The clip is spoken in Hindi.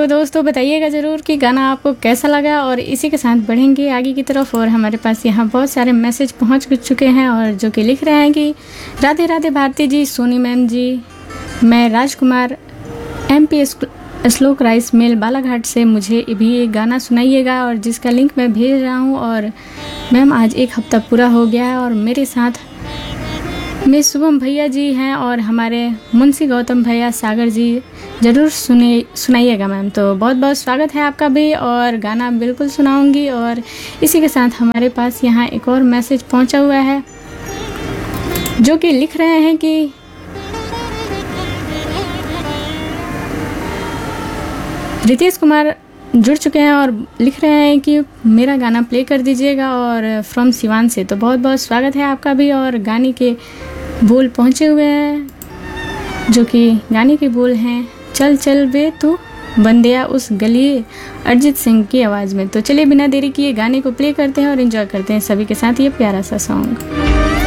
दोस्तों बताइएगा ज़रूर कि गाना आपको कैसा लगा, और इसी के साथ बढ़ेंगे आगे की तरफ। और हमारे पास यहाँ बहुत सारे मैसेज पहुँच चुके हैं, और जो कि लिख रहे हैं कि राधे राधे भारती जी, सोनी मैम जी, मैं राजकुमार MP श्लोक राइस मिल बालाघाट से, मुझे भी एक गाना सुनाइएगा, और जिसका लिंक मैं भेज रहा हूँ। और मैम आज 1 हफ्ता पूरा हो गया है, और मेरे साथ में शुभम भैया जी हैं और हमारे मुंशी गौतम भैया, सागर जी, ज़रूर सुनाइएगा मैम। तो बहुत बहुत स्वागत है आपका भी, और गाना बिल्कुल सुनाऊंगी। और इसी के साथ हमारे पास यहाँ एक और मैसेज पहुँचा हुआ है, जो कि लिख रहे हैं कि रितेश कुमार जुड़ चुके हैं और लिख रहे हैं कि मेरा गाना प्ले कर दीजिएगा, और फ्रॉम सिवान से। तो बहुत बहुत स्वागत है आपका भी। और गाने के बोल पहुँचे हुए हैं, जो कि गाने के बोल हैं, चल चल बे तू बंदिया उस गली, अरिजीत सिंह की आवाज़ में। तो चलिए बिना देरी किए गाने को प्ले करते हैं और एंजॉय करते हैं सभी के साथ ये प्यारा सा सॉन्ग।